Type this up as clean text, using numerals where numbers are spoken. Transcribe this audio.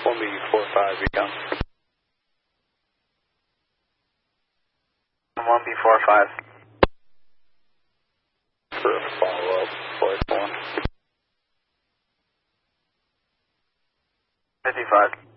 1B45, become. 1B45. For a follow-up, voice 1. 55.